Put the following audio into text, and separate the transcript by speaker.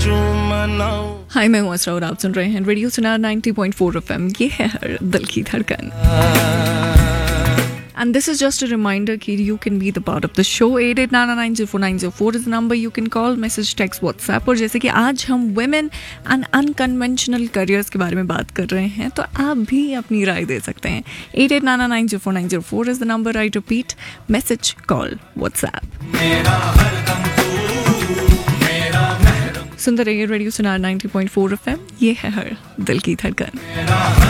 Speaker 1: हाय, मैं हूँ असरा और आप सुन रहे हैं रेडियो सुनार 90.4 एफएम। ये है हर दिल की धड़कन। And this is just a reminder कि you can be the part of the show. 8899049004 is the number you can call, message, text, WhatsApp. और जैसे कि आज हम women and unconventional careers के बारे में बात कर रहे हैं, तो आप भी अपनी राय दे सकते हैं. 8899049004 is the number. I repeat, message, call, WhatsApp. सुंदर रहिए रेडियो सुनार 90.4 एफएम। ये है हर दिल की धड़कन।